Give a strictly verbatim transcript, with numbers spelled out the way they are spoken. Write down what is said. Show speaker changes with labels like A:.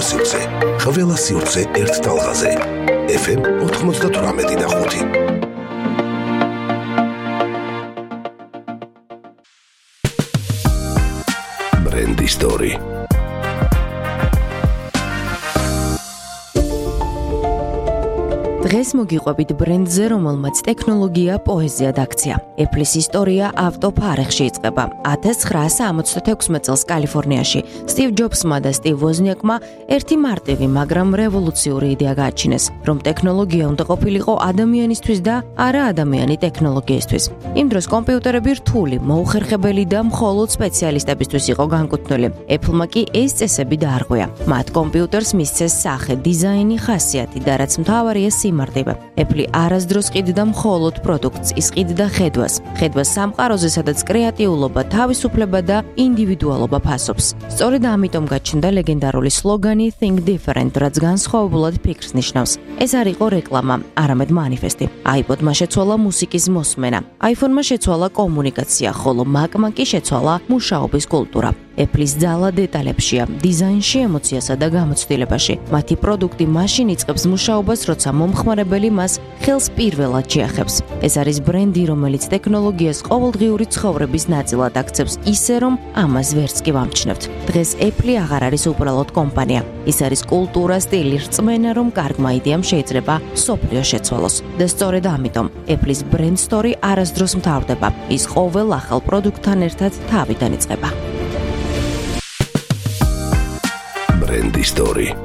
A: სივრცე. ყველა სივრცე ერთ ტალღაზე. ეფ ემ ოთხმოცდათვრამეტი და ხუთი. Brand Story.
B: დღეს მოგიყვებით ბრენდზე, რომელმაც ტექნოლოგია პოეზია დაქცია. Apple-ის ისტორია ავტოფარეხში იწყება. ათას ცხრაასა ორმოცდათექვსმეტ წელს კალიფორნიაში სტივ ჯობსმა და სტივ ვოზნიაკმა ერთი მარტივი, მაგრამ რევოლუციური იდეა გააჩინეს, რომ ტექნოლოგია უნდა ყოფილიყო ადამიანისთვის და არა ადამიანი ტექნოლოგიისთვის. იმ დროს კომპიუტერები რთული, მოუხერხებელი და მხოლოდ სპეციალისტებისთვის იყო განკუთვნილი. Apple-მა კი ეს წესები დაარღვია. მათ კომპიუტერს მისცეს სახე, დიზაინი, ხასიათი და რაც მთავარია სიმარტივე. Apple არასდროს ყიდდა მხოლოდ პროდუქტს, ის ყიდდა ხედვას. ხედვას სამყაროზე, სადაც კრეატიულობა, თავისუფლება და ინდივიდუალობა ფასობს. სწორედ ამიტომ გაჩნდა ლეგენდარული სლოგანი Think Different, რაც განსხვავებულად ფიქრს ნიშნავს. ეს არ იყო რეკლამა, არამედ მანიფესტი. iPod-მა შეცვალა მუსიკის მოსმენა, iPhone-მა შეცვალა კომუნიკაცია, ხოლო Mac-მა კი შეცვალა მუშაობის კულტურა. Apple-ის ძალა დეტალებშია, დიზაინში, ემოციასა და გამოცდილებაში. მათი პროდუქტი მაშინ იწყებს მუშაობას, როცა მომხმარებელი მას ხელს პირველად შეახებს. ეს არის ბრენდი, რომელიც ტექნოლოგიას ყოველდღიური ცხოვრების ნაწილად აქცევს ისე, რომ ამას ვერც კი ვამჩნევთ. დღეს Apple აღარ არის უბრალოდ კომპანია. ის არის კულტურა, სტილი, რწმენა, რომ კარგმა იდეამ შეიძლება მსოფლიო შეცვალოს. და სწორედ ამიტომ Apple-ის ბრენდ სტორი არასდროს მთავრდება. ის ყოველ ახალ პროდუქტთან ერთად თავიდან იწყება.
A: Brand Story.